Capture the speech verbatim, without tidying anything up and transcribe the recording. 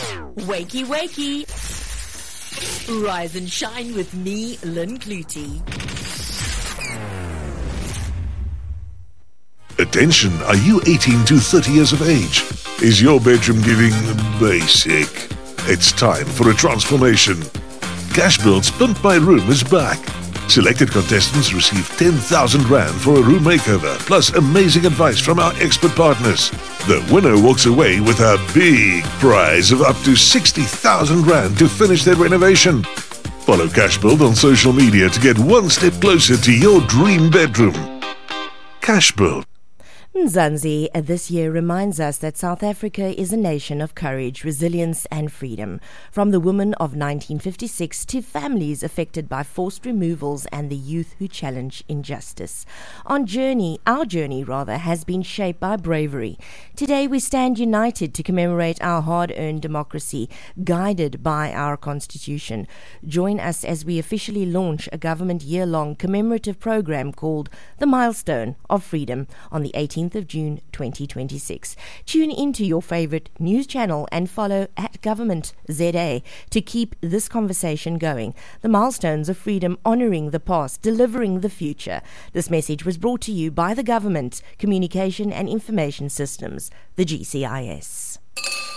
Wakey, wakey. Rise and shine with me, Lynn Clutie. Attention, are you eighteen to thirty years of age? Is your bedroom giving basic? It's time for a transformation. Cashbuild's Pimp My Room is back. Selected contestants receive ten thousand rand for a room makeover, plus amazing advice from our expert partners. The winner walks away with a big prize of up to sixty thousand rand to finish their renovation. Follow Cashbuild on social media to get one step closer to your dream bedroom. Cashbuild. Mzansi this year reminds us that South Africa is a nation of courage, resilience and freedom. From the women of nineteen fifty-six to families affected by forced removals and the youth who challenge injustice. On journey, our journey rather, has been shaped by bravery. Today we stand united to commemorate our hard-earned democracy, guided by our constitution. Join us as we officially launch a government year-long commemorative program called The Milestone of Freedom on the eighteenth of June twenty twenty-six. Tune into your favorite news channel and follow at Government Z A to keep this conversation going. The Milestones of Freedom, honouring the past, delivering the future. This message was brought to you by the Government, Communication and Information Systems, the G C I S.